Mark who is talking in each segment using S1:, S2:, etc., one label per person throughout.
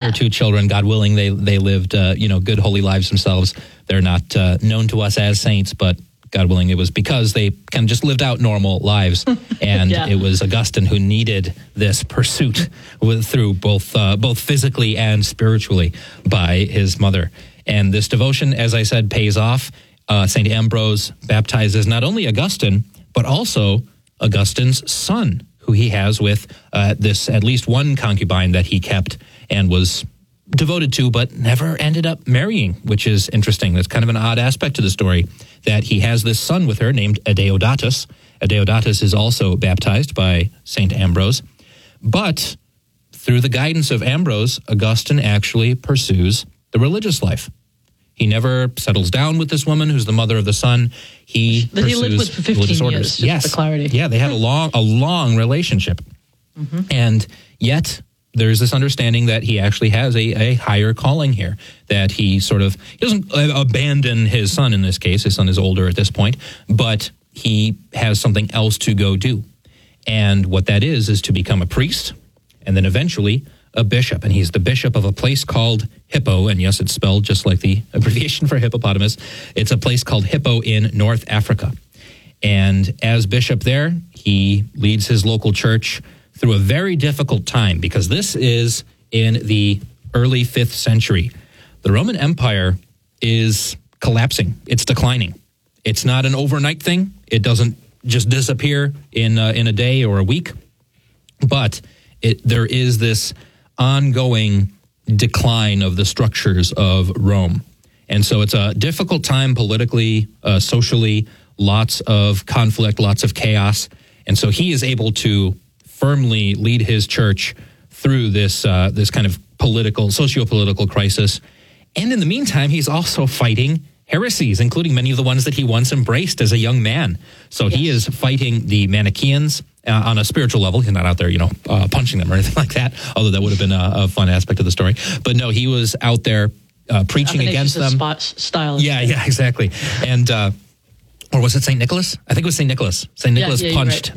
S1: their 2 children. God willing, they lived, good, holy lives themselves. They're not known to us as saints, but God willing, it was because they kind of just lived out normal lives. And It was Augustine who needed this pursuit through both physically and spiritually by his mother. And this devotion, as I said, pays off. St. Ambrose baptizes not only Augustine, but also Augustine's son, who he has with this at least one concubine that he kept and was devoted to, but never ended up marrying, which is interesting. That's kind of an odd aspect to the story, that he has this son with her named Adeodatus. Adeodatus is also baptized by St. Ambrose. But through the guidance of Ambrose, Augustine actually pursues the religious life. He never settles down with this woman who's the mother of the son. He
S2: lived with for 15 years, just for clarity.
S1: Yeah, they had a long relationship. Mm-hmm. And yet there's this understanding that he actually has a higher calling here, that he doesn't abandon his son in this case. His son is older at this point, but he has something else to go do. And what that is to become a priest and then eventually a bishop. And he's the bishop of a place called Hippo. And yes, it's spelled just like the abbreviation for hippopotamus. It's a place called Hippo in North Africa. And as bishop there, he leads his local church through a very difficult time, because this is in the early 5th century. The Roman Empire is collapsing. It's declining. It's not an overnight thing. It doesn't just disappear in a day or a week. But there is this ongoing decline of the structures of Rome. And so it's a difficult time politically, socially, lots of conflict, lots of chaos. And so he is able to firmly lead his church through this kind of socio-political crisis. And in the meantime, he's also fighting heresies, including many of the ones that he once embraced as a young man. So he is fighting the Manichaeans on a spiritual level. He's not out there, punching them or anything like that, although that would have been a fun aspect of the story. But no, he was out there preaching against them.
S2: Style.
S1: Yeah, exactly. And or was it St. Nicholas? I think it was St. Nicholas. St. Nicholas punched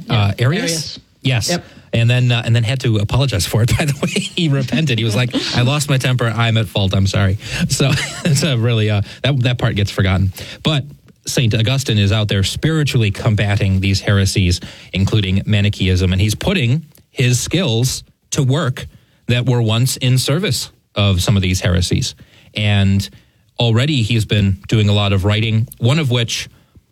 S1: Arius. Yes. Yep. And then had to apologize for it, by the way. He repented. He was like, I lost my temper. I'm at fault. I'm sorry. So it's really, that part gets forgotten. But St. Augustine is out there spiritually combating these heresies, including Manichaeism. And he's putting his skills to work that were once in service of some of these heresies. And already he's been doing a lot of writing, one of which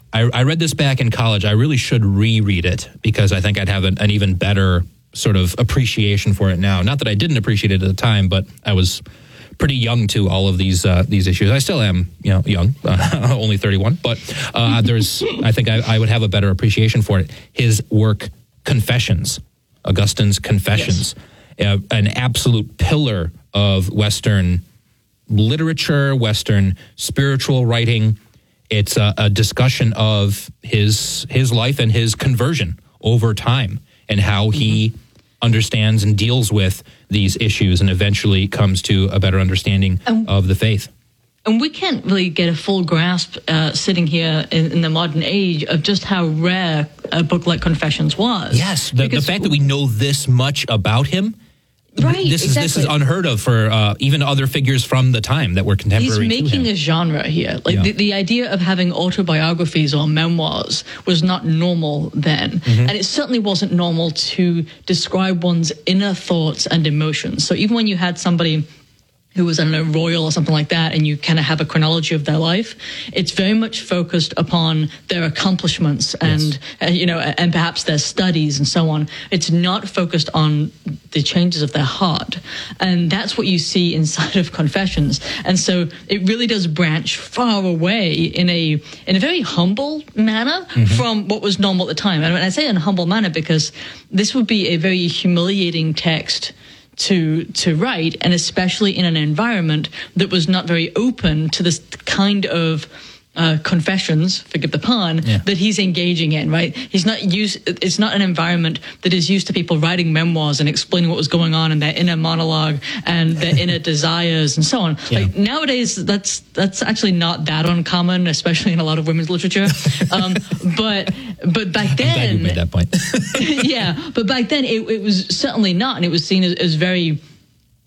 S1: I read this back in college. I really should reread it, because I think I'd have an even better sort of appreciation for it now. Not that I didn't appreciate it at the time, but I was pretty young to all of these issues. I still am, young, only 31. But I think I would have a better appreciation for it. His work, Confessions, Augustine's Confessions, an absolute pillar of Western literature, Western spiritual writing. It's a discussion of his life and his conversion over time, and how he understands and deals with these issues and eventually comes to a better understanding of the faith.
S2: And we can't really get a full grasp sitting here in the modern age of just how rare a book like Confessions was.
S1: Yes, the fact that we know this much about him.
S2: Right,
S1: this is unheard of for even other figures from the time that were contemporary.
S2: He's making a genre here. The idea of having autobiographies or memoirs was not normal then. And it certainly wasn't normal to describe one's inner thoughts and emotions. So even when you had somebody who was, royal or something like that, and you kind of have a chronology of their life, it's very much focused upon their accomplishments and, and perhaps their studies and so on. It's not focused on the changes of their heart. And that's what you see inside of Confessions. And so it really does branch far away in a very humble manner from what was normal at the time. And when I say in a humble manner, because this would be a very humiliating text to write, and especially in an environment that was not very open to this kind of confessions, forgive the pun, that he's engaging in, right? It's not an environment that is used to people writing memoirs and explaining what was going on in their inner monologue and their inner desires and so on. Like nowadays, that's actually not that uncommon, especially in a lot of women's literature. But back then,
S1: I'm glad you made that point.
S2: but back then it was certainly not, and it was seen as very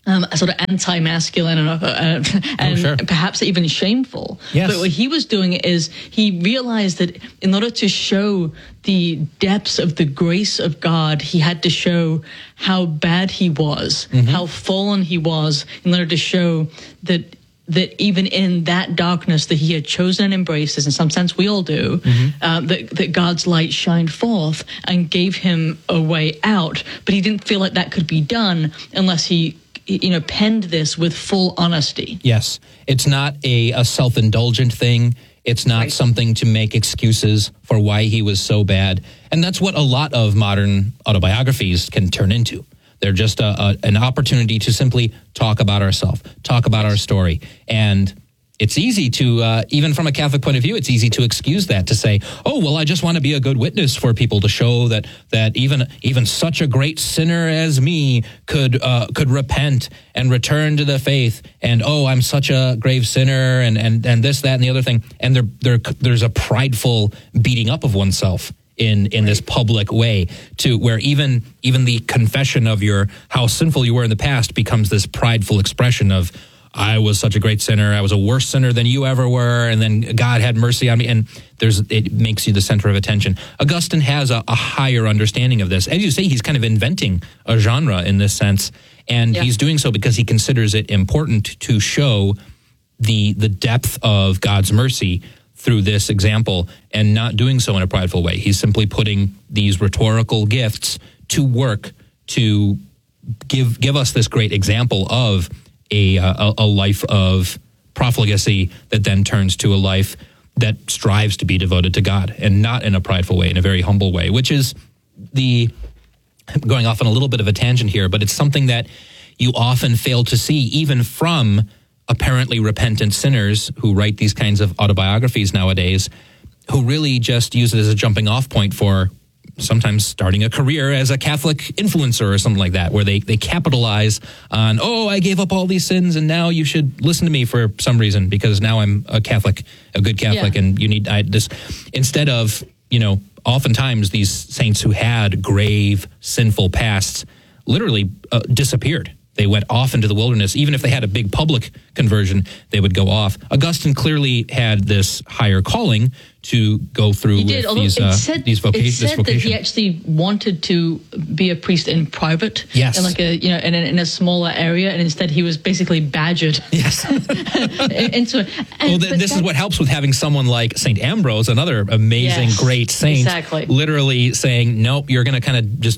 S2: sort of anti-masculine and perhaps even shameful.
S1: Yes.
S2: But what he was doing is he realized that in order to show the depths of the grace of God, he had to show how bad he was, how fallen he was, in order to show that even in that darkness that he had chosen and embraced, as in some sense we all do, that God's light shined forth and gave him a way out. But he didn't feel like that could be done unless he penned this with full honesty.
S1: Yes. It's not a self-indulgent thing. It's not something to make excuses for why he was so bad. And that's what a lot of modern autobiographies can turn into. They're just an opportunity to simply talk about ourselves, talk about our story. And it's easy to, even from a Catholic point of view, it's easy to excuse that, to say, oh, well, I just want to be a good witness for people to show that even such a great sinner as me could repent and return to the faith. And, oh, I'm such a grave sinner and this, that, and the other thing. And there's a prideful beating up of oneself in this public way, to where even the confession of how sinful you were in the past becomes this prideful expression of, I was such a great sinner. I was a worse sinner than you ever were. And then God had mercy on me. And it makes you the center of attention. Augustine has a higher understanding of this. As you say, he's kind of inventing a genre in this sense. And he's doing so because he considers it important to show the depth of God's mercy through this example, and not doing so in a prideful way. He's simply putting these rhetorical gifts to work to give us this great example of a life of profligacy that then turns to a life that strives to be devoted to God, and not in a prideful way, in a very humble way, which is going off on a little bit of a tangent here, but it's something that you often fail to see even from apparently repentant sinners who write these kinds of autobiographies nowadays, who really just use it as a jumping off point for sometimes starting a career as a Catholic influencer or something like that, where they capitalize on, oh, I gave up all these sins and now you should listen to me for some reason because now I'm a Catholic, a good Catholic, and you need this. Instead of, oftentimes these saints who had grave sinful pasts literally disappeared. They went off into the wilderness. Even if they had a big public conversion, they would go off. Augustine clearly had this higher calling to go through these vocations.
S2: It said that he actually wanted to be a priest in private,
S1: yes,
S2: in a smaller area, and instead he was basically badgered.
S1: Yes. This is what helps with having someone like Saint Ambrose, another amazing, great saint, literally saying, "Nope, you're going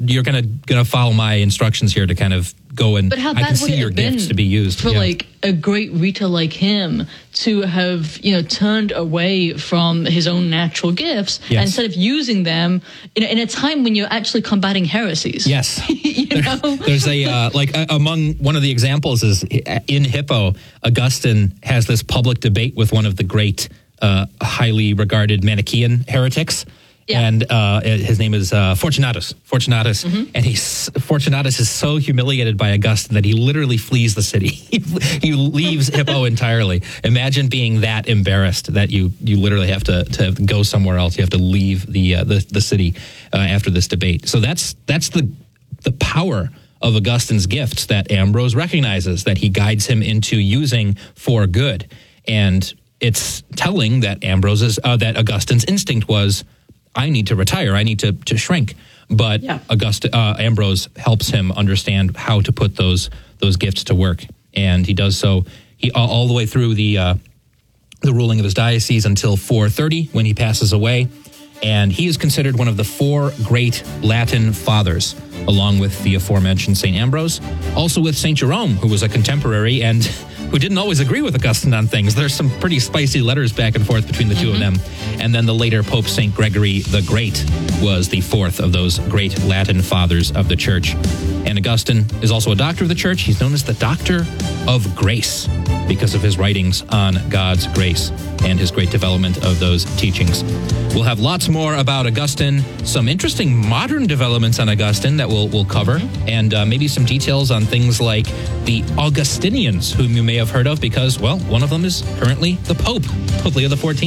S1: to follow my instructions here to kind of go and
S2: I
S1: can see your gifts to be used
S2: for like a great Rita like him to have turned away from his own natural gifts and instead of using them in a time when you're actually combating heresies.
S1: Yes, there's among one of the examples is in Hippo. Augustine has this public debate with one of the great, highly regarded Manichaean heretics. Yeah. And his name is Fortunatus. And Fortunatus is so humiliated by Augustine that he literally flees the city. He leaves Hippo entirely. Imagine being that embarrassed that you literally have to go somewhere else. You have to leave the city after this debate. So that's the power of Augustine's gifts that Ambrose recognizes, that he guides him into using for good. And it's telling that that Augustine's instinct was, I need to retire. I need to shrink. But Ambrose helps him understand how to put those gifts to work, and he does so. He all the way through the ruling of his diocese until 430, when he passes away, and he is considered one of the four great Latin fathers, along with the aforementioned Saint Ambrose, also with Saint Jerome, who was a contemporary and who didn't always agree with Augustine on things. There's some pretty spicy letters back and forth between the two of them. And then the later Pope St. Gregory the Great was the fourth of those great Latin fathers of the Church. And Augustine is also a doctor of the Church. He's known as the Doctor of Grace because of his writings on God's grace and his great development of those teachings. We'll have lots more about Augustine, some interesting modern developments on Augustine that we'll cover, and maybe some details on things like the Augustinians, whom you may have heard of because, well, one of them is currently the Pope Leo XIV.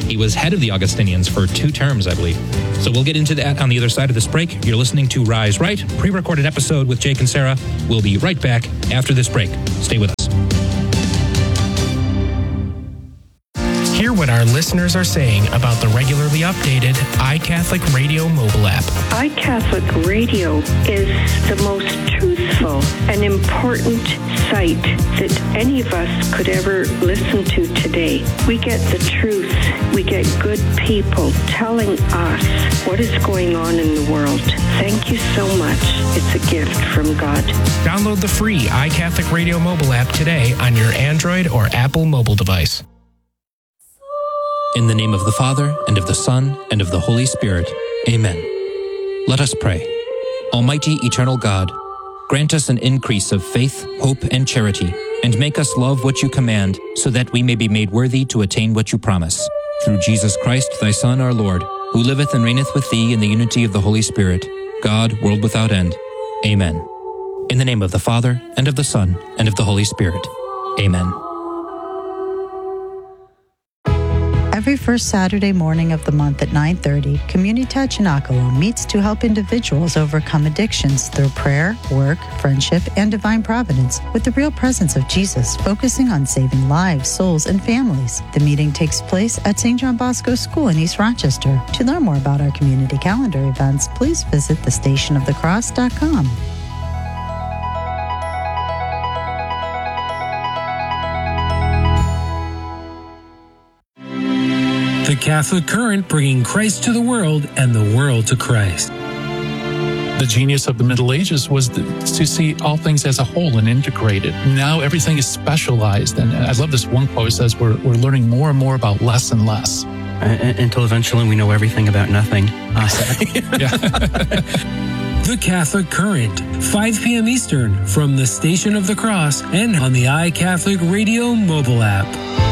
S1: He was head of the Augustinians for 2 terms, I believe. So we'll get into that on the other side of this break. You're listening to Rise Right, pre-recorded episode with Jake and Sarah. We'll be right back after this break. Stay with us.
S3: Hear what our listeners are saying about the regularly updated iCatholic Radio mobile app.
S4: iCatholic Radio is the most truthful and important site that any of us could ever listen to today. We get the truth. We get good people telling us what is going on in the world. Thank you so much. It's a gift from God.
S3: Download the free iCatholic Radio mobile app today on your Android or Apple mobile device.
S1: In the name of the Father, and of the Son, and of the Holy Spirit. Amen. Let us pray. Almighty, eternal God, grant us an increase of faith, hope, and charity, and make us love what you command, so that we may be made worthy to attain what you promise. Through Jesus Christ, thy Son, our Lord, who liveth and reigneth with thee in the unity of the Holy Spirit, God, world without end. Amen. In the name of the Father, and of the Son, and of the Holy Spirit. Amen.
S5: Every first Saturday morning of the month at 9:30, Comunidad Cenacolo meets to help individuals overcome addictions through prayer, work, friendship, and divine providence with the real presence of Jesus, focusing on saving lives, souls, and families. The meeting takes place at St. John Bosco School in East Rochester. To learn more about our community calendar events, please visit thestationofthecross.com.
S3: The Catholic Current, bringing Christ to the world and the world to Christ.
S6: The genius of the Middle Ages was to see all things as a whole and integrated. Now everything is specialized. And I love this one quote. It says we're learning more and more about less and less.
S7: Until eventually we know everything about nothing.
S3: The Catholic Current, 5 p.m. Eastern, from the Station of the Cross and on the iCatholic Radio mobile app.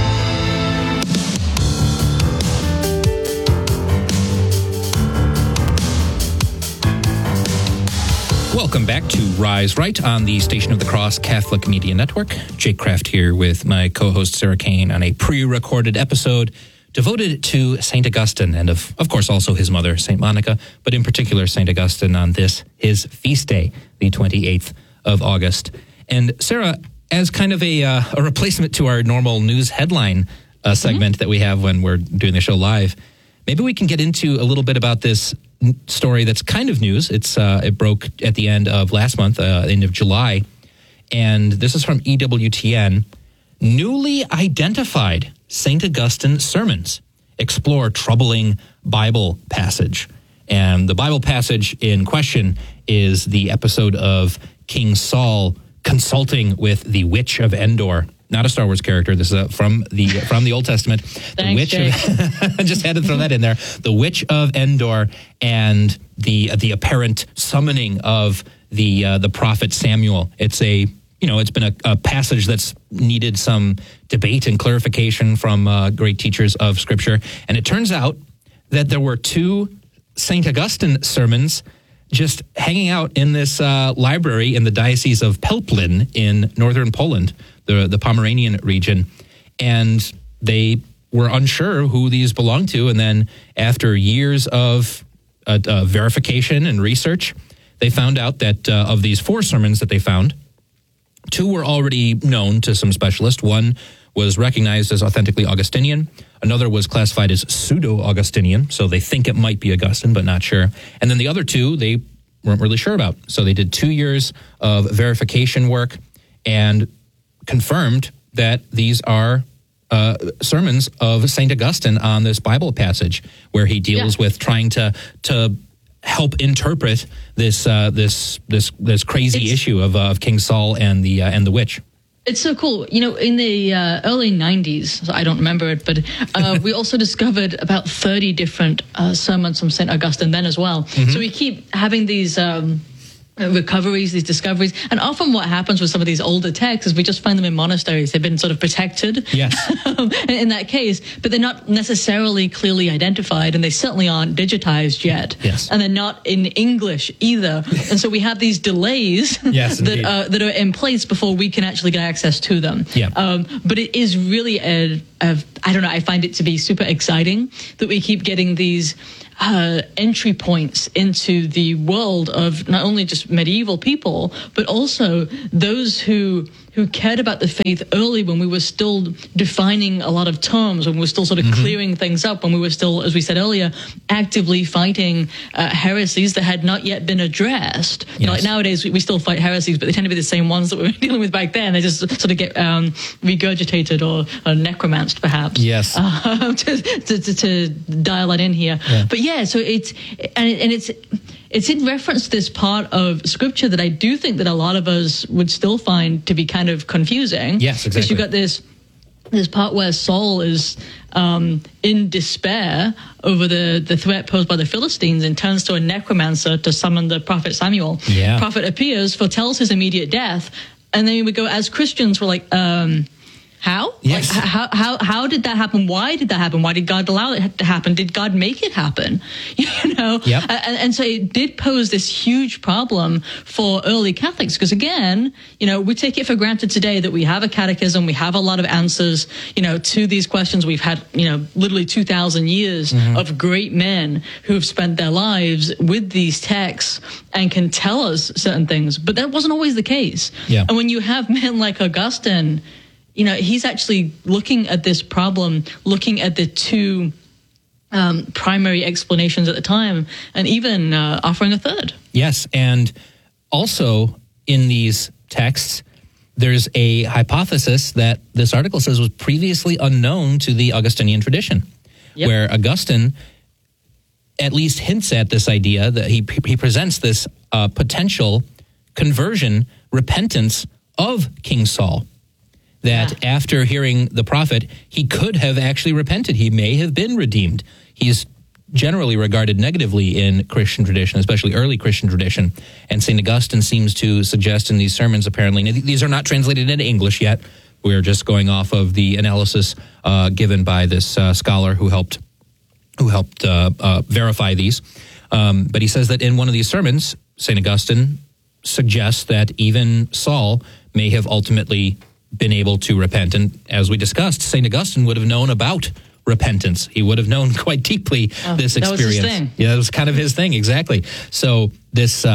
S1: Welcome back to Rise Right on the Station of the Cross Catholic Media Network. Jake Kraft here with my co-host Sarah Kane on a pre-recorded episode devoted to St. Augustine and of course also his mother, St. Monica, but in particular St. Augustine on this, his feast day, the 28th of August. And Sarah, as kind of a replacement to our normal news headline segment that we have when we're doing the show live, maybe we can get into a little bit about this story that's kind of news. It broke at the end of last month, end of July, and this is from EWTN. Newly identified St. Augustine sermons explore troubling Bible passage. And the Bible passage in question is the episode of King Saul consulting with the Witch of Endor. Not a Star Wars character. This is from the Old Testament.
S2: Thanks,
S1: I just had to throw that in there. The Witch of Endor and the apparent summoning of the prophet Samuel. It's been a passage that's needed some debate and clarification from great teachers of Scripture. And it turns out that there were 2 St. Augustine sermons just hanging out in this library in the Diocese of Pelplin in northern Poland, the Pomeranian region. And they were unsure who these belonged to. And then after years of verification and research, they found out that of these 4 sermons that they found, 2 were already known to some specialists. One was recognized as authentically Augustinian. Another was classified as pseudo-Augustinian, so they think it might be Augustine, but not sure. And then the other 2, they weren't really sure about. So they did 2 years of verification work and confirmed that these are sermons of St. Augustine on this Bible passage, where he deals with trying to help interpret this crazy issue of King Saul and the witch.
S2: It's so cool. In the early 90s, I don't remember it, but we also discovered about 30 different sermons from St. Augustine then as well. Mm-hmm. So we keep having these recoveries, these discoveries. And often what happens with some of these older texts is we just find them in monasteries. They've been sort of protected in that case, but they're not necessarily clearly identified, and they certainly aren't digitized yet.
S1: Yes.
S2: And they're not in English either. And so we have these delays that are in place before we can actually get access to them.
S1: Yeah.
S2: But it is really I don't know, I find it to be super exciting that we keep getting these entry points into the world of not only just medieval people, but also those who cared about the faith early when we were still defining a lot of terms, when we were still sort of clearing things up, when we were still, as we said earlier, actively fighting heresies that had not yet been addressed.
S1: Yes.
S2: Like nowadays, we still fight heresies, but they tend to be the same ones that we were dealing with back then. They just sort of get regurgitated or necromanced, perhaps.
S1: Yes.
S2: To dial that in here.
S1: Yeah.
S2: But yeah, so it's in reference to this part of Scripture that I do think that a lot of us would still find to be kind of confusing.
S1: Yes, exactly.
S2: Because you've got this part where Saul is in despair over the threat posed by the Philistines and turns to a necromancer to summon the prophet Samuel.
S1: Yeah.
S2: Prophet appears, foretells his immediate death, and then we go, as Christians, we're like, how?
S1: Yes.
S2: Like, how did that happen? Why did that happen? Why did God allow it to happen? Did God make it happen? You know?
S1: Yep.
S2: And so it did pose this huge problem for early Catholics because, again, you know, we take it for granted today that we have a catechism, we have a lot of answers, you know, to these questions. We've had, you know, literally 2,000 years of great men who have spent their lives with these texts and can tell us certain things. But that wasn't always the case.
S1: Yeah.
S2: And when you have men like Augustine, you know, he's actually looking at this problem, looking at the two primary explanations at the time, and even offering a third.
S1: Yes, and also in these texts, there's a hypothesis that this article says was previously unknown to the Augustinian tradition, where Augustine at least hints at this idea that he presents this potential conversion, repentance of King Saul. That after hearing the prophet, he could have actually repented. He may have been redeemed. He's generally regarded negatively in Christian tradition, especially early Christian tradition. And St. Augustine seems to suggest in these sermons, apparently, these are not translated into English yet. We're just going off of the analysis given by this scholar who helped verify these. But he says that in one of these sermons, St. Augustine suggests that even Saul may have ultimately been able to repent. And as we discussed, St. Augustine would have known about repentance. He would have known quite deeply this experience.
S2: That was his thing.
S1: Yeah, that was kind of his thing, exactly. So this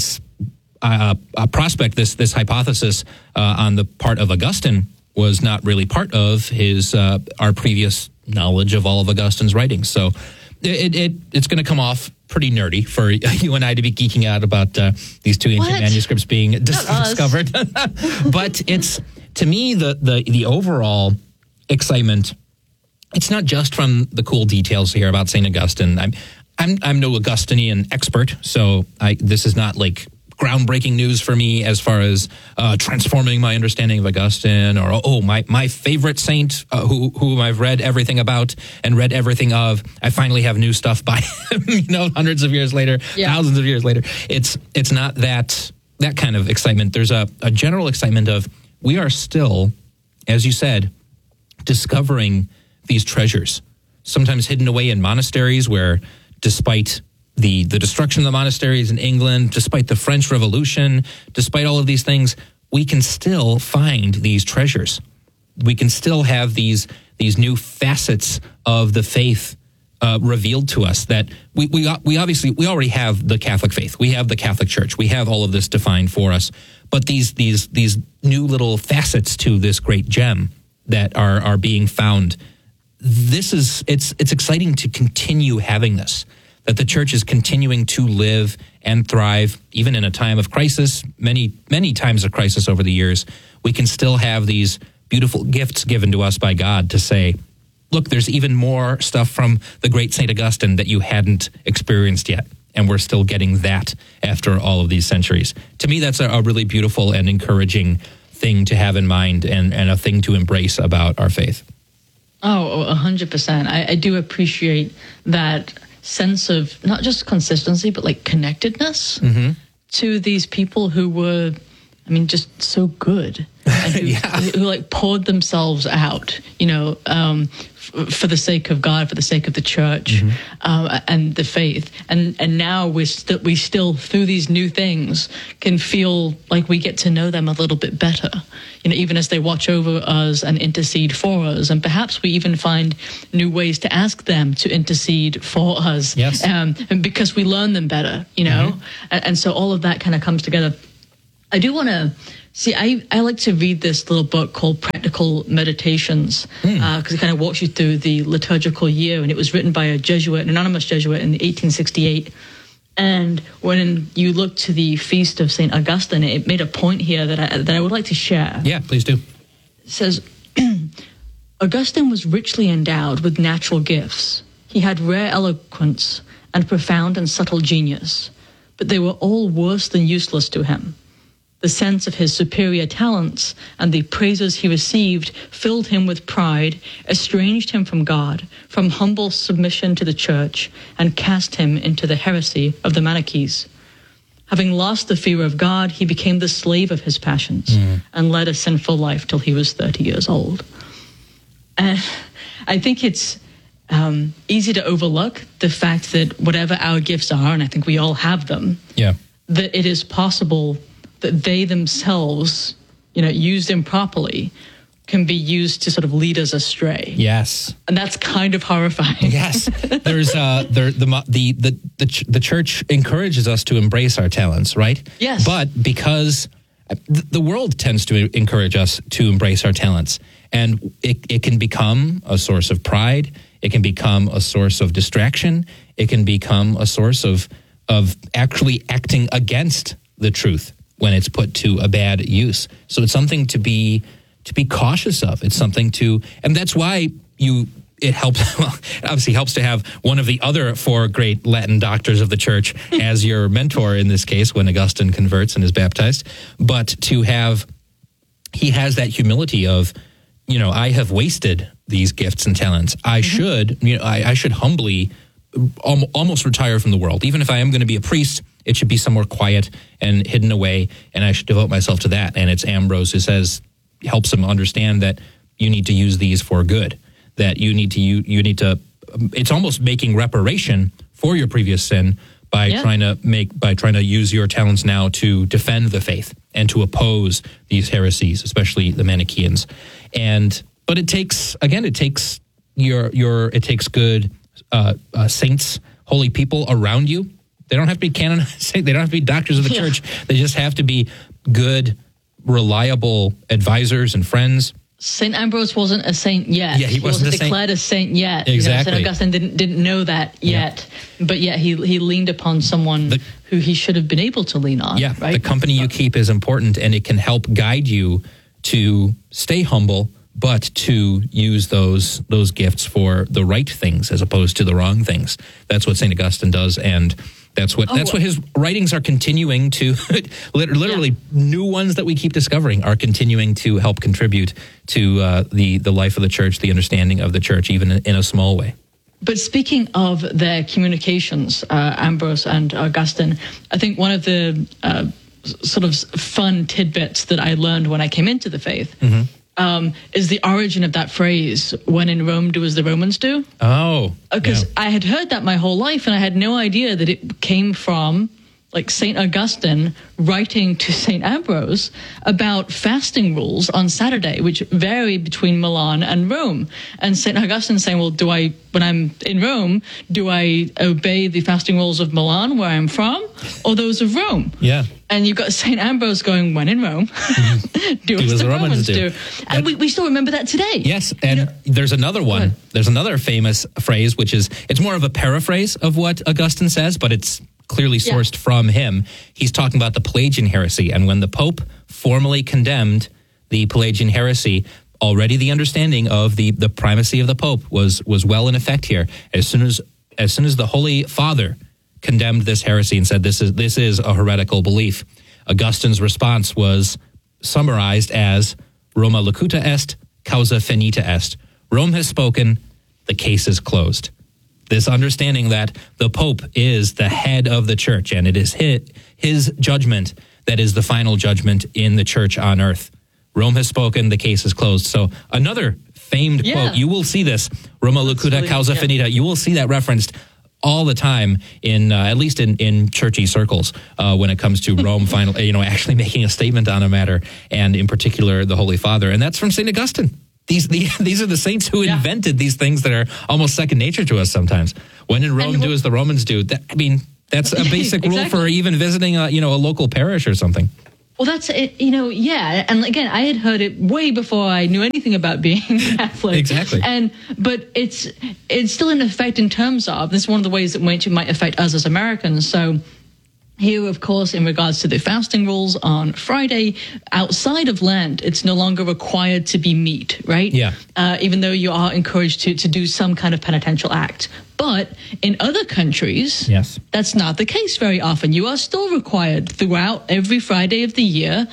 S1: prospect, this hypothesis on the part of Augustine was not really part of his our previous knowledge of all of Augustine's writings. So it's going to come off pretty nerdy for you and I to be geeking out about these two ancient manuscripts being discovered. But it's, to me, the overall excitement, it's not just from the cool details here about St. Augustine. I'm no Augustinian expert, so this is not like groundbreaking news for me as far as transforming my understanding of Augustine or, my favorite saint whom I've read everything about and read everything of. I finally have new stuff by him, hundreds of years later, thousands of years later. It's not that kind of excitement. There's a general excitement of, we are still, as you said, discovering these treasures, sometimes hidden away in monasteries where, despite the destruction of the monasteries in England, despite the French Revolution, despite all of these things, we can still find these treasures. We can still have these new facets of the faith revealed to us, that we already have the Catholic faith. We have the Catholic Church. We have all of this defined for us. But these new little facets to this great gem that are being found, it's exciting to continue having this, that the church is continuing to live and thrive, even in a time of crisis, many, many times of crisis over the years. We can still have these beautiful gifts given to us by God to say, look, there's even more stuff from the great St. Augustine that you hadn't experienced yet. And we're still getting that after all of these centuries. To me, that's a really beautiful and encouraging thing to have in mind and a thing to embrace about our faith.
S2: Oh, 100%. I do appreciate that sense of not just consistency, but like connectedness to these people who were, just so good who like poured themselves out, for the sake of God, for the sake of the church, and the faith. And now we still, through these new things, can feel like we get to know them a little bit better, even as they watch over us and intercede for us. And perhaps we even find new ways to ask them to intercede for us.
S1: Yes.
S2: And because we learn them better, and so all of that kind of comes together. I do want to see, I like to read this little book called Practical Meditations, because it kind of walks you through the liturgical year, and it was written by an anonymous Jesuit in 1868. And when you look to the feast of St. Augustine, it made a point here that I would like to share.
S1: Yeah, please do.
S2: It says, Augustine was richly endowed with natural gifts. He had rare eloquence and profound and subtle genius, but they were all worse than useless to him. The sense of his superior talents and the praises he received filled him with pride, estranged him from God, from humble submission to the church, and cast him into the heresy of the Manichees. Having lost the fear of God, he became the slave of his passions and led a sinful life till he was 30 years old. And I think it's easy to overlook the fact that whatever our gifts are, and I think we all have them, that it is possible that they themselves, used improperly, can be used to sort of lead us astray.
S1: Yes,
S2: and that's kind of horrifying.
S1: Yes, there's the church encourages us to embrace our talents, right?
S2: Yes,
S1: but because the world tends to encourage us to embrace our talents, and it can become a source of pride. It can become a source of distraction. It can become a source of actually acting against the truth when it's put to a bad use. So it's something to be cautious of. It's something and that's why it helps, well, it obviously helps to have one of the other four great Latin doctors of the church as your mentor in this case when Augustine converts and is baptized. But he has that humility of, I have wasted these gifts and talents. I should humbly almost retire from the world. Even if I am going to be a priest, it should be somewhere quiet and hidden away, and I should devote myself to that. And it's Ambrose who helps him understand that you need to use these for good, that you need to, it's almost making reparation for your previous sin by trying to use your talents now to defend the faith and to oppose these heresies, especially the Manichaeans. But it takes good saints, holy people around you. They don't have to be canonized. They don't have to be doctors of the church. They just have to be good, reliable advisors and friends.
S2: St. Ambrose wasn't a saint yet.
S1: Yeah, he wasn't
S2: declared a saint yet.
S1: Exactly.
S2: St. Augustine didn't know that yet. But yet he leaned upon someone who he should have been able to lean on.
S1: Yeah,
S2: right?
S1: The company you keep is important, and it can help guide you to stay humble, but to use those gifts for the right things as opposed to the wrong things. That's what St. Augustine does, and that's what his writings are continuing to, literally new ones that we keep discovering are continuing to help contribute to the life of the church, the understanding of the church, even in a small way.
S2: But speaking of their communications, Ambrose and Augustine, I think one of the sort of fun tidbits that I learned when I came into the faith is the origin of that phrase, when in Rome, do as the Romans do.
S1: Oh.
S2: Because I had heard that my whole life, and I had no idea that it came from like St. Augustine writing to St. Ambrose about fasting rules on Saturday, which vary between Milan and Rome. And St. Augustine saying, well, when I'm in Rome, do I obey the fasting rules of Milan, where I'm from, or those of Rome?
S1: Yeah.
S2: And you've got St. Ambrose going, when in Rome, do as the Romans do. And we still remember that today.
S1: Yes, and there's another one. There's another famous phrase, which it's more of a paraphrase of what Augustine says, but it's clearly sourced from him. He's talking about the Pelagian heresy, and when the Pope formally condemned the Pelagian heresy, already the understanding of the primacy of the Pope was well in effect here. As soon as the Holy Father condemned this heresy and said this is a heretical belief, Augustine's response was summarized as Roma locuta est, causa finita est. Rome has spoken, the case is closed. This understanding that the Pope is the head of the church, and it is his judgment that is the final judgment in the church on earth. Rome has spoken, the case is closed. So another famed quote, you will see this, Roma locuta causa finita, you will see that referenced all the time in at least in churchy circles when it comes to Rome actually making a statement on a matter, and in particular the Holy Father. And that's from St. Augustine. These are the saints who invented these things that are almost second nature to us sometimes. When in Rome, do as the Romans do. That's a basic rule for even visiting a local parish or something.
S2: Well, that's it, and again, I had heard it way before I knew anything about being Catholic.
S1: Exactly.
S2: But it's still in effect in terms of, this is one of the ways that might affect us as Americans. So here, of course, in regards to the fasting rules on Friday, outside of Lent, it's no longer required to be meat, right?
S1: Yeah.
S2: Even though you are encouraged to do some kind of penitential act. But in other countries, that's not the case very often. You are still required throughout every Friday of the year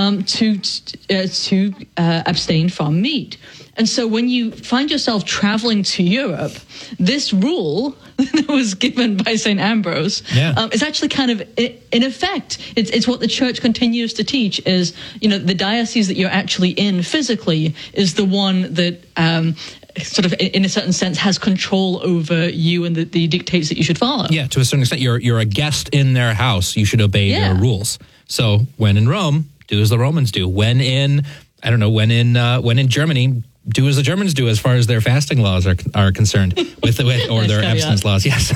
S2: to abstain from meat. And so when you find yourself traveling to Europe, this rule that was given by St. Ambrose is actually kind of in effect. It's what the church continues to teach is, the diocese that you're actually in physically is the one that sort of, in a certain sense, has control over you and the dictates that you should follow.
S1: Yeah, to a certain extent, you're a guest in their house. You should obey their rules. So when in Rome, do as the Romans do. When in Germany, do as the Germans do as far as their fasting laws are concerned, or their abstinence laws. Yes,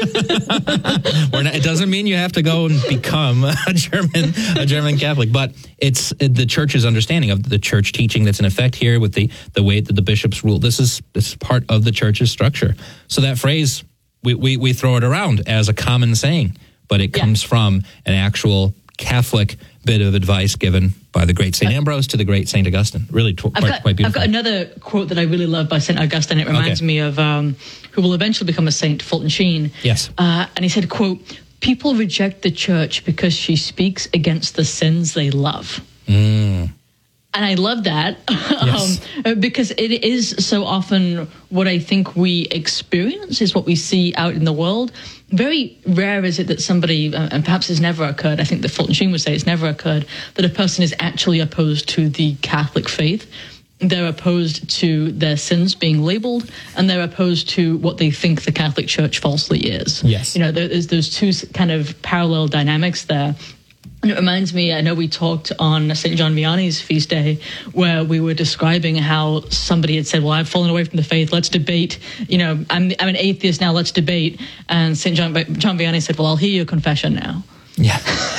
S1: it doesn't mean you have to go and become a German Catholic, but it's the Church's understanding of the Church teaching that's in effect here with the way that the bishops rule. This is part of the Church's structure. So that phrase, we throw it around as a common saying, but it comes from an actual Catholic bit of advice given by the great St. Ambrose to the great St. Augustine. Really quite beautiful.
S2: I've got another quote that I really love by St. Augustine. It reminds me of who will eventually become a saint, Fulton Sheen.
S1: Yes.
S2: And he said, quote, "People reject the church because she speaks against the sins they love." And I love that because it is so often what I think we experience is what we see out in the world. Very rare is it that somebody, and perhaps it's never occurred, I think that Fulton Sheen would say it's never occurred, that a person is actually opposed to the Catholic faith. They're opposed to their sins being labeled, and they're opposed to what they think the Catholic Church falsely is.
S1: Yes.
S2: There's those two kind of parallel dynamics there. And it reminds me, I know we talked on St. John Vianney's feast day where we were describing how somebody had said, well, I've fallen away from the faith, let's debate. I'm an atheist now, let's debate. And St. John Vianney said, well, I'll hear your confession now.
S1: Yeah.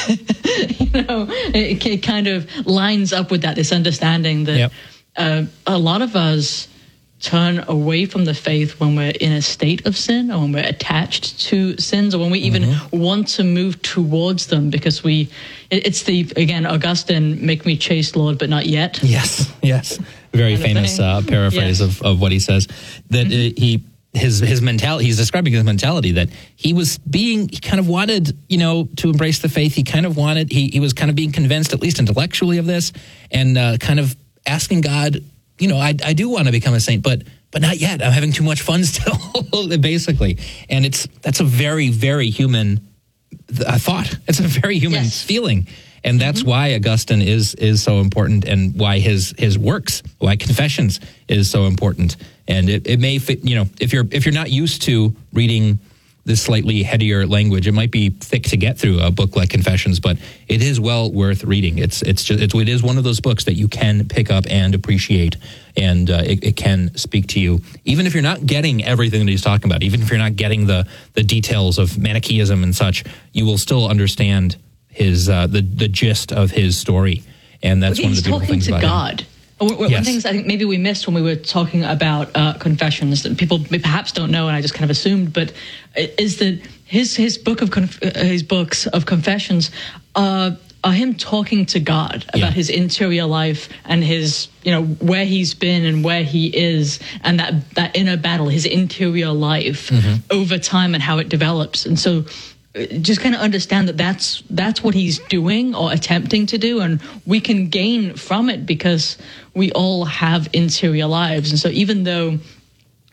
S2: It kind of lines up with that, this understanding that a lot of us turn away from the faith when we're in a state of sin, or when we're attached to sins, or when we even want to move towards them, because it's again, Augustine, make me chaste, Lord, but not yet.
S1: Yes. Very famous paraphrase of what he says, that his mentality, he's describing his mentality that he kind of wanted, to embrace the faith. He was kind of being convinced, at least intellectually, of this, and kind of asking God, I do want to become a saint, but not yet. I'm having too much fun still, basically. And that's a very, very human thought. It's a very human feeling. And that's why Augustine is so important, and why his works, why Confessions is so important. And it may fit, if you're not used to reading this slightly headier language, it might be thick to get through a book like Confessions, but it is well worth reading. It is one of those books that you can pick up and appreciate, and it can speak to you, even if you're not getting everything that he's talking about, even if you're not getting the details of Manichaeism and such, you will still understand his the gist of his story, and that's one of the beautiful things about him.
S2: He's talking to God. One of the things I think maybe we missed when we were talking about Confessions that people perhaps don't know, and I just kind of assumed, but is that his books of Confessions are him talking to God about his interior life and his, where he's been and where he is, and that inner battle, his interior life over time and how it develops. And so just kind of understand that that's what he's doing or attempting to do, and we can gain from it because we all have interior lives. And so even though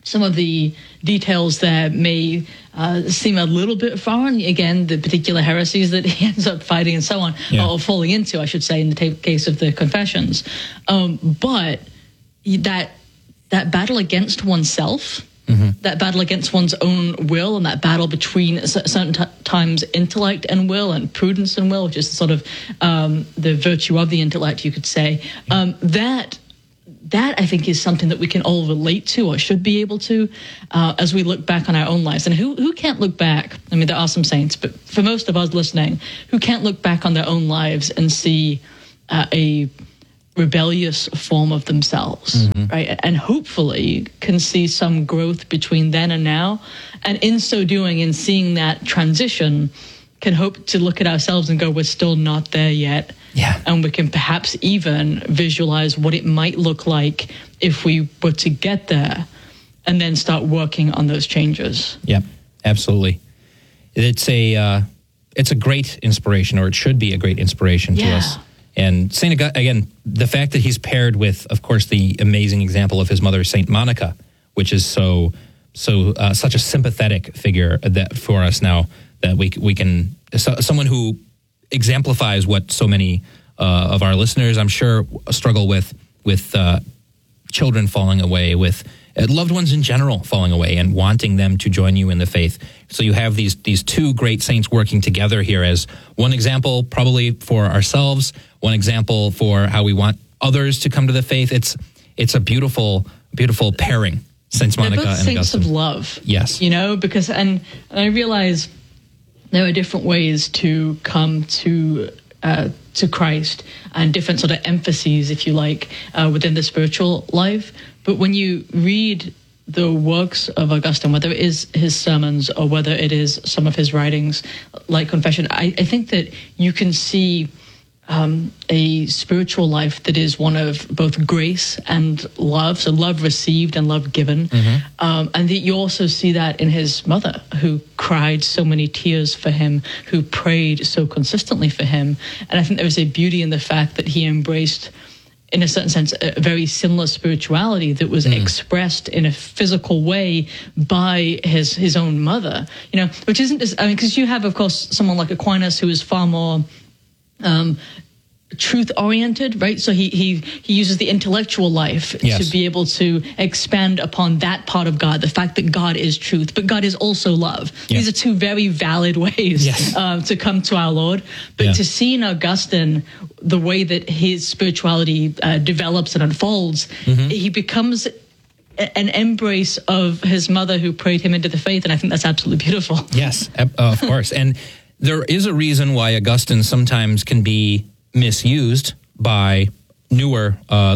S2: some of the details there may seem a little bit foreign. Again, the particular heresies that he ends up fighting and so on, or falling into, I should say, in the case of the Confessions. But that battle against oneself, that battle against one's own will, and that battle between certain times intellect and will, and prudence and will, which is sort of the virtue of the intellect, you could say, that I think is something that we can all relate to, or should be able to, as we look back on our own lives. And who can't look back? I mean, there are some saints, but for most of us listening, who can't look back on their own lives and see a rebellious form of themselves, right? And hopefully can see some growth between then and now. And in so doing, in seeing that transition, can hope to look at ourselves and go, we're still not there yet. Yeah. And we can perhaps even visualize what it might look like if we were to get there, and then start working on those changes. Yep,
S1: absolutely. It's a great inspiration, or it should be a great inspiration to us. And Saint Augustine, again, the fact that he's paired with, of course, the amazing example of his mother, Saint Monica, which is such a sympathetic figure that for us now, that we can, someone who exemplifies what so many of our listeners, I'm sure, struggle with children falling away, with loved ones in general falling away, and wanting them to join you in the faith. So you have these two great saints working together here as one example, probably for ourselves, one example for how we want others to come to the faith. It's a beautiful, beautiful pairing, Saints Monica and Augustine.
S2: Saints of love.
S1: Yes.
S2: Because and I realize there are different ways to come to Christ, and different sort of emphases, if you like, within the spiritual life. But when you read the works of Augustine, whether it is his sermons or whether it is some of his writings like Confession, I think that you can see a spiritual life that is one of both grace and love, so love received and love given. And that you also see that in his mother, who cried so many tears for him, who prayed so consistently for him. And I think there is a beauty in the fact that he embraced, in a certain sense, a very similar spirituality that was expressed in a physical way by his own mother, which isn't just, because you have, of course, someone like Aquinas who is far more truth-oriented, right? So he uses the intellectual life to be able to expand upon that part of God, the fact that God is truth, but God is also love. These are two very valid ways to come to our Lord. But to see in Augustine the way that his spirituality develops and unfolds, he becomes an embrace of his mother who prayed him into the faith, and I think that's absolutely beautiful.
S1: Yes, of course. And there is a reason why Augustine sometimes can be misused by newer,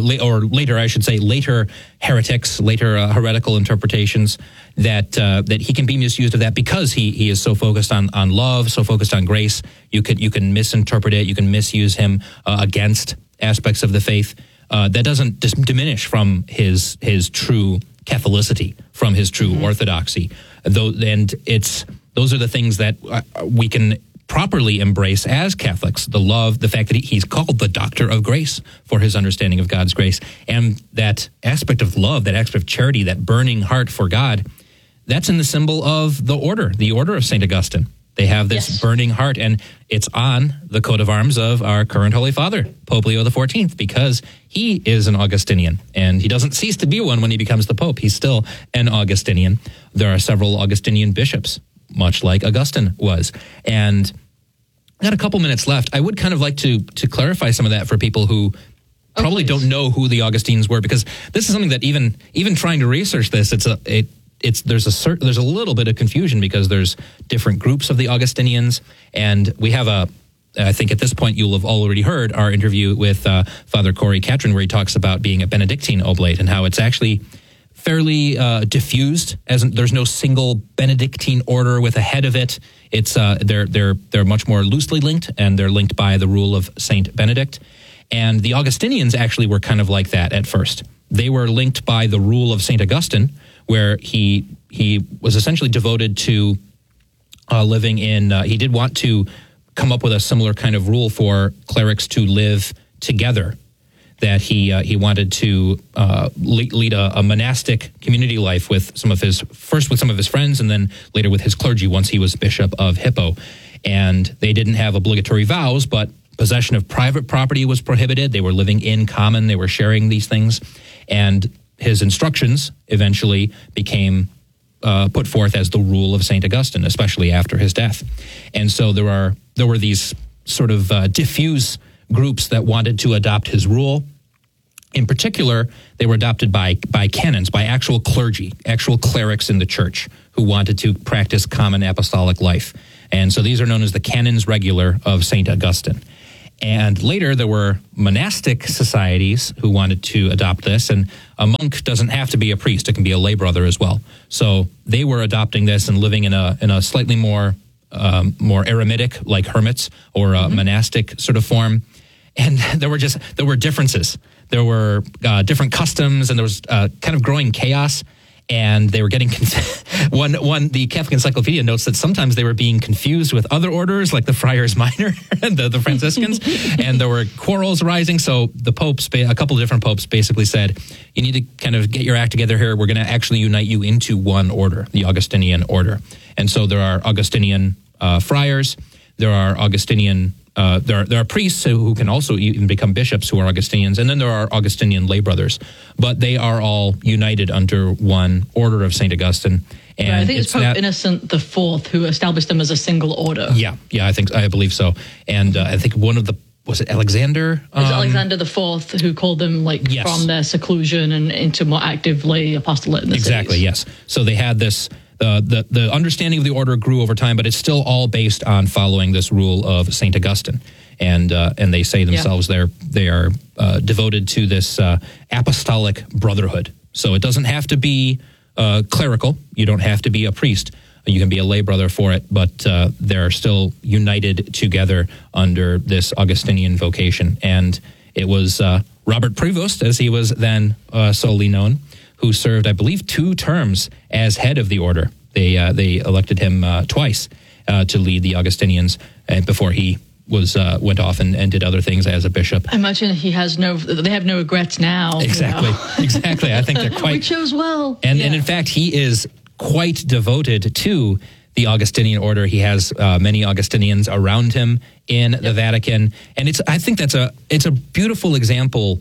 S1: later heretics, later heretical interpretations, that he can be misused of that because he is so focused on love, so focused on grace. You can misinterpret it, you can misuse him against aspects of the faith. That doesn't diminish from his true Catholicity, from his true orthodoxy. Those are the things that we can properly embrace as Catholics: the love, the fact that he's called the Doctor of Grace for his understanding of God's grace, and that aspect of love, that aspect of charity, that burning heart for God. That's in the symbol of the order of St. Augustine. They have this burning heart, and it's on the coat of arms of our current Holy Father, Pope Leo XIV, because he is an Augustinian, and he doesn't cease to be one when he becomes the Pope. He's still an Augustinian. There are several Augustinian bishops, much like Augustine was. And I got a couple minutes left. I would kind of like to clarify some of that for people who probably don't know who the Augustines were, because this is something that even trying to research this, there's a little bit of confusion, because there's different groups of the Augustinians, and we have I think at this point you'll have already heard our interview with Father Corey Catron, where he talks about being a Benedictine oblate and how it's actually fairly diffused, as there's no single Benedictine order with a head of it. It's they're much more loosely linked, and they're linked by the rule of Saint Benedict. And the Augustinians actually were kind of like that at first. They were linked by the rule of Saint Augustine, where he was essentially devoted to living in. He did want to come up with a similar kind of rule for clerics to live together. that he wanted to lead a monastic community life with some of his friends, and then later with his clergy once he was Bishop of Hippo. And they didn't have obligatory vows, but possession of private property was prohibited. They were living in common. They were sharing these things. And his instructions eventually became put forth as the rule of St. Augustine, especially after his death. And so there were these sort of diffuse groups that wanted to adopt his rule. In particular, they were adopted by canons, by actual clergy, actual clerics in the church who wanted to practice common apostolic life. And so these are known as the Canons Regular of St. Augustine. And later there were monastic societies who wanted to adopt this, and a monk doesn't have to be a priest, it can be a lay brother as well. So they were adopting this and living in a slightly more eremitic, like hermits, or a monastic sort of form. And there were differences. There were different customs, and there was kind of growing chaos. And they were getting the Catholic Encyclopedia notes that sometimes they were being confused with other orders, like the Friars Minor, the Franciscans, and there were quarrels arising. So the popes, a couple of different popes, basically said, "You need to kind of get your act together here. We're going to actually unite you into one order, the Augustinian order." And so there are Augustinian friars. There are Augustinian. There are priests who can also even become bishops who are Augustinians, and then there are Augustinian lay brothers. But they are all united under one order of St. Augustine. And
S2: I think it's Pope Innocent IV who established them as a single order.
S1: Yeah, I believe so. And I think was it Alexander?
S2: It was Alexander IV who called them from their seclusion and into more active lay apostolate in the
S1: Exactly,
S2: cities.
S1: Yes. So they had this. The understanding of the order grew over time, but it's still all based on following this rule of St. Augustine. And they say themselves they are devoted to this apostolic brotherhood. So it doesn't have to be clerical. You don't have to be a priest. You can be a lay brother for it, but they're still united together under this Augustinian vocation. And it was Robert Prevost, as he was then solely known, who served, I believe, 2 terms as head of the order. They elected him twice to lead the Augustinians before he went off and did other things as a bishop.
S2: I imagine they have no regrets now.
S1: Exactly, exactly. I think they're quite...
S2: We chose well.
S1: And in fact, he is quite devoted to the Augustinian order. He has many Augustinians around him in the Vatican. And I think it's a beautiful example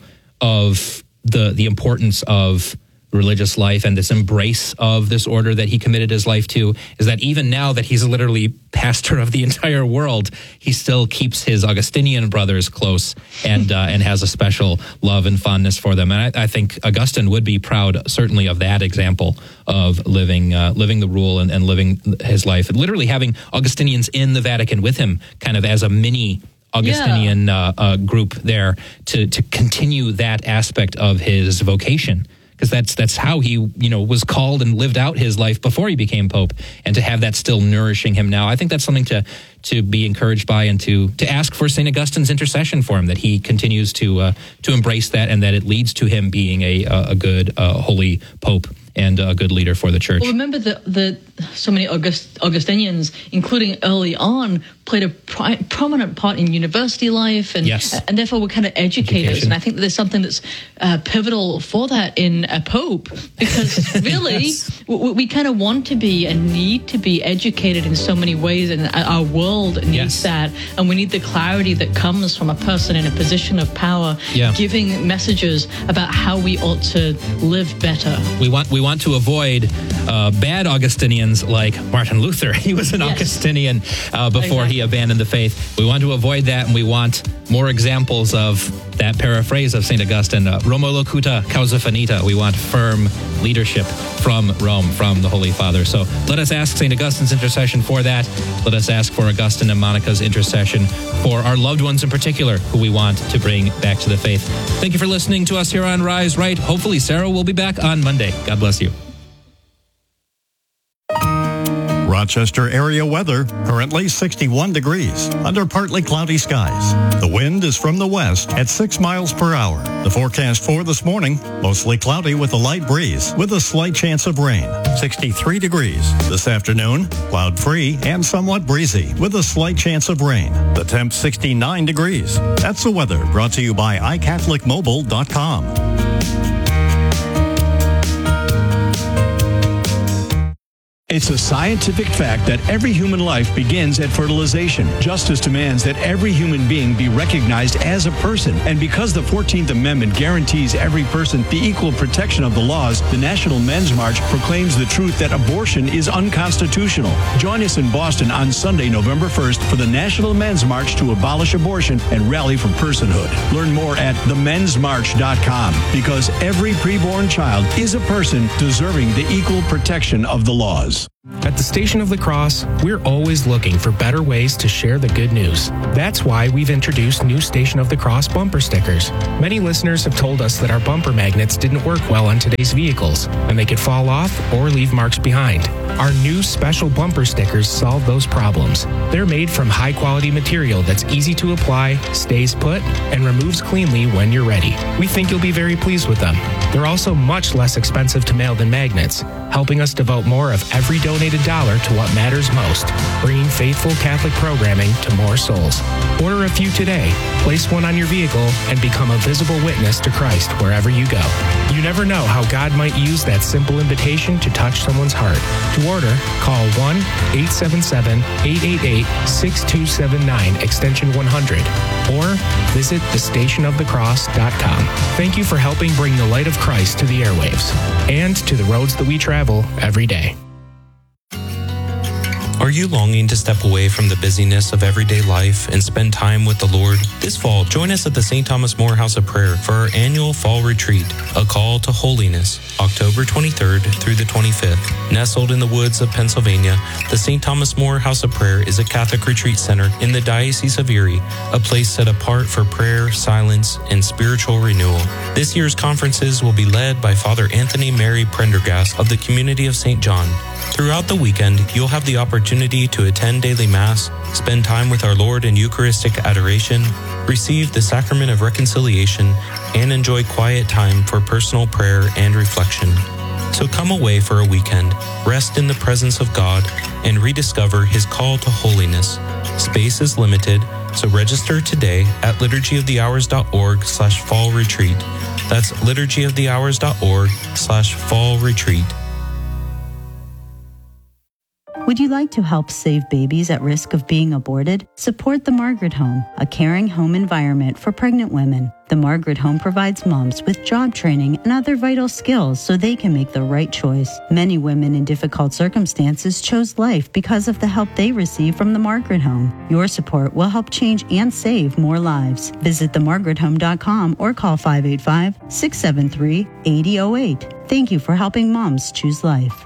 S1: of the importance of religious life and this embrace of this order that he committed his life to, is that even now that he's literally pastor of the entire world, he still keeps his Augustinian brothers close and has a special love and fondness for them. And I think Augustine would be proud, certainly, of that example of living the rule and living his life, and literally having Augustinians in the Vatican with him, kind of as a mini Augustinian group there to continue that aspect of his vocation. Because that's how he, was called and lived out his life before he became Pope, and to have that still nourishing him now, I think that's something to be encouraged by, and to ask for St. Augustine's intercession for him, that he continues to embrace that, and that it leads to him being a good, holy Pope and a good leader for the church.
S2: Well, remember that so many Augustinians, including early on, played a prominent part in university life, and therefore were kind of educators. And I think that there's something that's pivotal for that in a pope, because really we kind of want to be and need to be educated in so many ways, and our world needs that, and we need the clarity that comes from a person in a position of power giving messages about how we ought to live better.
S1: We want to avoid bad Augustinians like Martin Luther. He was an Augustinian before he abandoned the faith. We want to avoid that, and we want more examples of that paraphrase of St. Augustine, Roma locuta causa finita. We want firm leadership from Rome, from the Holy Father. So let us ask St. Augustine's intercession for that. Let us ask for Augustine and Monica's intercession for our loved ones in particular, who we want to bring back to the faith. Thank you for listening to us here on Rise Right. Hopefully Sarah will be back on Monday. God bless you.
S8: Rochester area weather, currently 61 degrees, under partly cloudy skies. The wind is from the west at 6 miles per hour. The forecast for this morning, mostly cloudy with a light breeze, with a slight chance of rain. 63 degrees. This afternoon, cloud-free and somewhat breezy, with a slight chance of rain. The temp 69 degrees. That's the weather, brought to you by iCatholicMobile.com.
S9: It's a scientific fact that every human life begins at fertilization. Justice demands that every human being be recognized as a person. And because the 14th Amendment guarantees every person the equal protection of the laws, the National Men's March proclaims the truth that abortion is unconstitutional. Join us in Boston on Sunday, November 1st for the National Men's March to abolish abortion and rally for personhood. Learn more at themensmarch.com, because every preborn child is a person deserving the equal protection of the laws.
S10: At the Station of the Cross, we're always looking for better ways to share the good news. That's why we've introduced new Station of the Cross bumper stickers. Many listeners have told us that our bumper magnets didn't work well on today's vehicles, and they could fall off or leave marks behind. Our new special bumper stickers solve those problems. They're made from high-quality material that's easy to apply, stays put, and removes cleanly when you're ready. We think you'll be very pleased with them. They're also much less expensive to mail than magnets, helping us devote more of every donated dollar to what matters most, bringing faithful Catholic programming to more souls. Order a few today, place one on your vehicle, and become a visible witness to Christ wherever you go. You never know how God might use that simple invitation to touch someone's heart. To order, call 1-877-888-6279, extension 100, or visit thestationofthecross.com. Thank you for helping bring the light of Christ to the airwaves and to the roads that we travel every day.
S11: Are you longing to step away from the busyness of everyday life and spend time with the Lord? This fall, join us at the St. Thomas More House of Prayer for our annual fall retreat, A Call to Holiness, October 23rd through the 25th. Nestled in the woods of Pennsylvania, the St. Thomas More House of Prayer is a Catholic retreat center in the Diocese of Erie, a place set apart for prayer, silence, and spiritual renewal. This year's conferences will be led by Father Anthony Mary Prendergast of the Community of St. John. Throughout the weekend, you'll have the opportunity to attend daily Mass, spend time with our Lord in Eucharistic adoration, receive the Sacrament of Reconciliation, and enjoy quiet time for personal prayer and reflection. So come away for a weekend, rest in the presence of God, and rediscover His call to holiness. Space is limited, so register today at liturgyofthehours.org/fall retreat. That's liturgyofthehours.org/fall retreat.
S5: Would you like to help save babies at risk of being aborted? Support the Margaret Home, a caring home environment for pregnant women. The Margaret Home provides moms with job training and other vital skills so they can make the right choice. Many women in difficult circumstances chose life because of the help they receive from the Margaret Home. Your support will help change and save more lives. Visit themargarethome.com or call 585-673-8008. Thank you for helping moms choose life.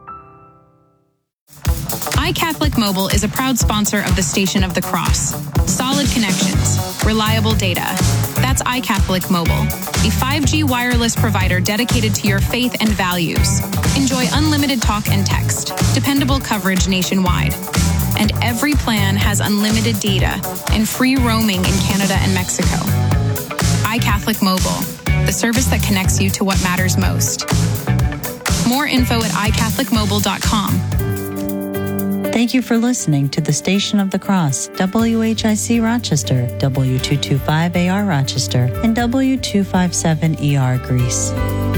S12: iCatholic Mobile is a proud sponsor of the Station of the Cross. Solid connections, reliable data. That's iCatholic Mobile, a 5G wireless provider dedicated to your faith and values. Enjoy unlimited talk and text, dependable coverage nationwide. And every plan has unlimited data and free roaming in Canada and Mexico. iCatholic Mobile, the service that connects you to what matters most. More info at iCatholicMobile.com.
S5: Thank you for listening to the Station of the Cross, WHIC Rochester, W225AR Rochester, and W257ER Greece.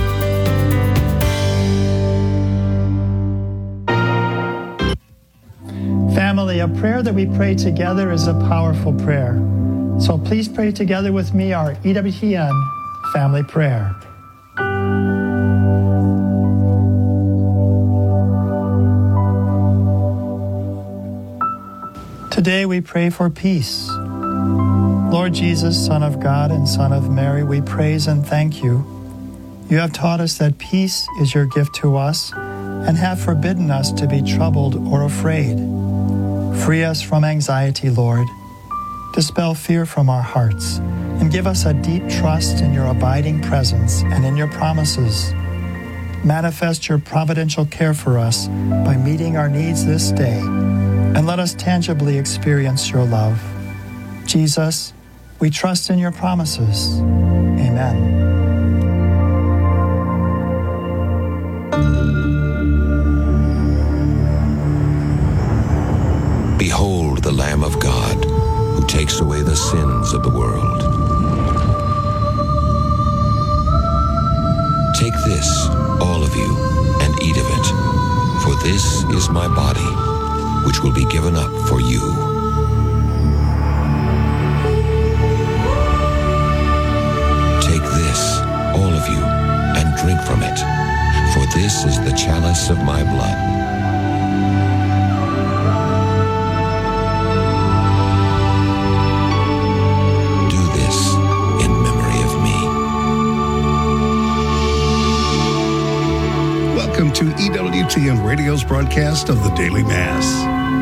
S13: Family, a prayer that we pray together is a powerful prayer. So please pray together with me our EWTN family prayer. Today we pray for peace. Lord Jesus, Son of God and Son of Mary, we praise and thank you. You have taught us that peace is your gift to us and have forbidden us to be troubled or afraid. Free us from anxiety, Lord. Dispel fear from our hearts and give us a deep trust in your abiding presence and in your promises. Manifest your providential care for us by meeting our needs this day, and let us tangibly experience your love. Jesus, we trust in your promises. Amen.
S14: Behold the Lamb of God, who takes away the sins of the world. Take this, all of you, and eat of it, for this is my body, which will be given up for you. Take this, all of you, and drink from it, for this is the chalice of my blood.
S15: To EWTN Radio's broadcast of the Daily Mass.